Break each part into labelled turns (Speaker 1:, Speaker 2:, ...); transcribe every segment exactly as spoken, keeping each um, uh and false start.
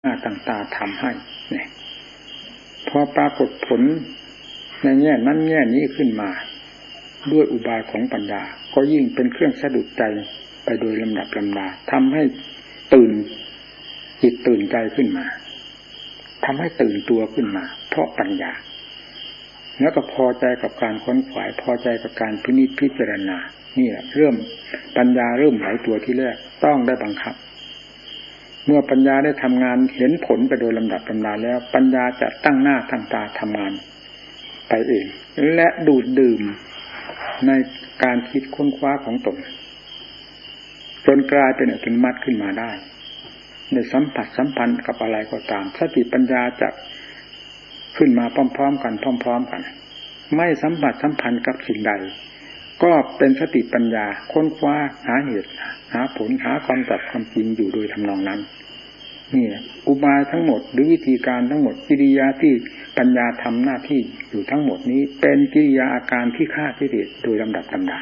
Speaker 1: หน้าต่างตาทำให้เนี่ยพอปรากฏผลในแง่นั้นแง่นี้ขึ้นมาด้วยอุบายของปัญญาก็ยิ่งเป็นเครื่องสะดุดใจไปโดยลำดับลำดาทำให้ตื่นจิตตื่นใจขึ้นมาทำให้ตื่นตัวขึ้นมาเพราะปัญญาแล้วก็พอใจกับการค้นขวายพอใจกับการพินิจพิจารณานี่แหละเริ่มปัญญาเริ่มไหลตัวที่แรกต้องได้บังคับเมื่อปัญญาได้ทำงานเห็นผลไปโดยลำดับลำดาแล้วปัญญาจะตั้งหน้าตั้งตาทำงานไปเองและดูดดื่มในการคิดค้นคว้าของตนจนกลายเป็นอัตโนมัติขึ้นมาได้ในสัมผัสสัมพันธ์กับอะไรก็ตามสติปัญญาจะขึ้นมาพร้อมๆกันพร้อมๆกันไม่สัมผัสสัมพันธ์กับสิ่งใดก็เป็นสติปัญญาค้นคว้าหาเหตุหาผลหาความจับความจริงอยู่โดยทำนองนั้นนี่อุบายทั้งหมดหรือวิธีการทั้งหมดกิริยาที่ปัญญาทำหน้าที่อยู่ทั้งหมดนี้เป็นกิริยาอาการที่ฆ่ากิเลสโดยลำดับลำดา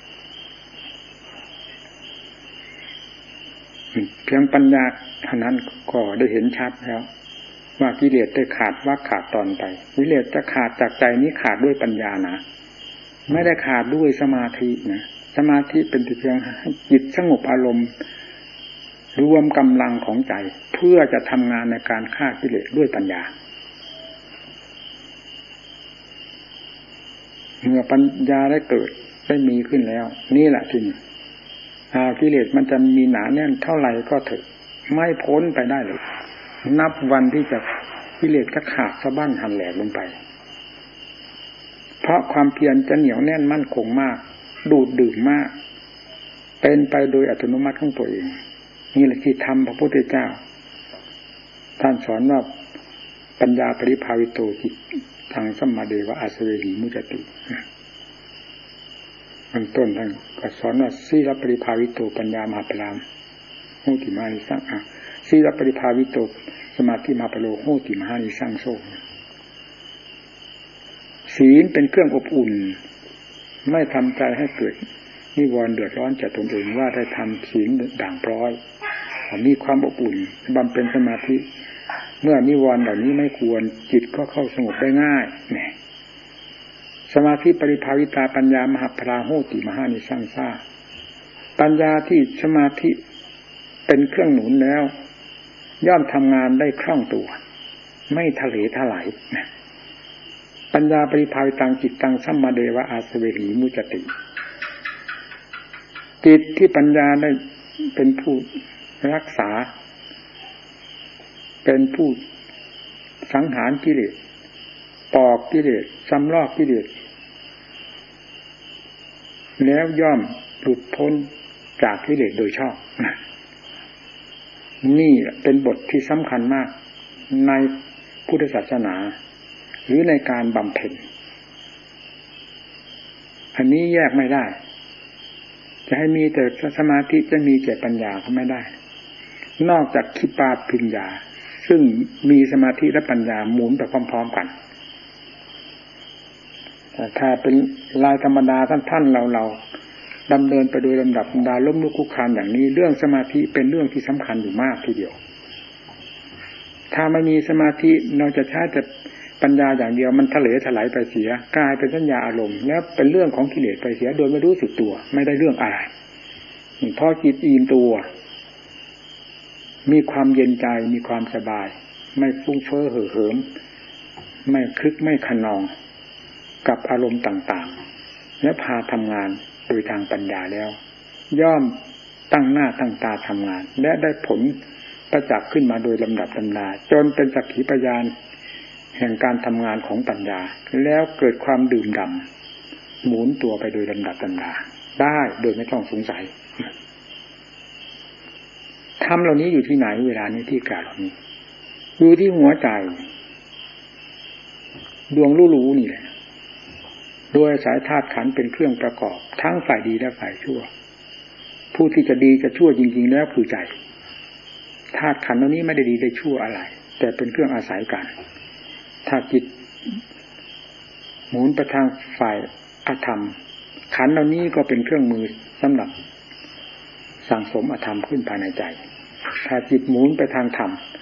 Speaker 1: เพียงปัญญาเท่านั้นก็ได้เห็นชัดแล้วว่ากิเลสได้ขาดว่าขาดตอนไปกิเลสจะขาดจากใจนี้ขาดด้วยปัญญานะไม่ได้ขาดด้วยสมาธินะสมาธิเป็นเพียงให้จิตสงบอารมณ์รวมกำลังของใจเพื่อจะทำงานในการฆ่ากิเลสด้วยปัญญาเมื่อปัญญาได้เกิดได้มีขึ้นแล้วนี่แหละที่นี่กิเลสมันจะมีหนาแน่นเท่าไหร่ก็เถอะไม่พ้นไปได้เลยนับวันที่จะกิเลสก็ขาดสะบั้นหันแหลกลงไปเพราะความเพียรจะเหนียวแน่นมั่นคงมากดูดดื่มมากเป็นไปโดยอัตโนมัติของตัวเองนี่แหละที่ทำพระพุทธเจ้าท่านสอนว่าปัญญาปริภาวิโตจิตทางสัมมาเดวะอาสเวหิมุจติเบื้องต้นท่านก็สอนว่าสีลปริภาวิโตปัญญามหาพลามโหติมานิสังอ่ะสีลปริภาวิโตสมาธิมหาพโลโหติมหานิสังโซศีลเป็นเครื่องอบอุ่นไม่ทำใจให้เกิดนิวรณ์เดือดร้อนจากตนเองว่าได้ทำศีลด่างพร้อยมีความอบอุ่นบำเพ็ญสมาธิเมื่อนิวรณ์เหล่านี้ไม่ควรจิตก็เข้าสงบได้ง่ายเนี่ยสมาธิปริภาวิตาปัญญามหาพลาโหติมหานิสังสาปัญญาที่สมาธิเป็นเครื่องหนุนแล้วย่อมทำงานได้คล่องตัวไม่ทะเลทลายนะปัญญาปริภาวิตังจิตตังสัมมาเดวะอาสเวหิมุจติจิตที่ปัญญาได้เป็นผู้รักษาเป็นผู้สังหารกิเลสปอกกิเลสซ้ำลอกกิเลสแล้วย่อมหลุดพ้นจากกิเลสโดยชอบนี่เป็นบทที่สำคัญมากในพุทธศาสนาหรือในการบำเพ็ญอันนี้แยกไม่ได้จะให้มีแต่สมาธิจะมีแต่ปัญญาก็ไม่ได้นอกจากคิปาปัญญาซึ่งมีสมาธิและปัญญาหมุนไปพร้อมๆกันแต่ถ้าเป็นลายธรรมดาท่านๆเราๆดำเนินไปโดยลำดับดาล้มลุกคลุกคลานอย่างนี้เรื่องสมาธิเป็นเรื่องที่สำคัญอยู่มากทีเดียวถ้าไม่มีสมาธิเราจะใช้แต่ปัญญาอย่างเดียวมันทะเลถลายไปเสียกลายเป็นสัญญาอารมณ์แล้วเป็นเรื่องของกิเลสไปเสียโดยไม่รู้สึกตัวไม่ได้เรื่องอะไรพอจิตอิ่มตัวมีความเย็นใจมีความสบายไม่ฟุ้งเฟ้อเห่อเหิมไม่คลึกไม่ขนองกับอารมณ์ต่างๆและพาทำงานโดยทางปัญญาแล้วย่อมตั้งหน้าตั้งตาทำงานและได้ผลประจักษ์ขึ้นมาโดยลำดับลำดาจนเป็นสักขีพยานแห่งการทำงานของปัญญาแล้วเกิดความดื่มด่ำหมุนตัวไปโดยลำดับลำดาได้โดยไม่ต้องสงสัยธรรมเหล่านี้อยู่ที่ไหนเวลานี้ที่กล่าวเหล่านี้อยู่ที่หัวใจดวงรู้ๆนี่แหละโดยสายธาตุขันธ์เป็นเครื่องประกอบทั้งฝ่ายดีและฝ่ายชั่วผู้ที่จะดีจะชั่วจริงๆแล้วคือใจธาตุขันธ์เหล่านี้ไม่ได้ดีได้ชั่วอะไรแต่เป็นเครื่องอาศัยกันถ้าจิตหมุนไปทางฝ่ายอธรรมขันธ์เหล่านี้ก็เป็นเครื่องมือสำหรับสั่งสมอธรรมขึ้นภายในใจถ้าจิตหมุนไปทางธรรม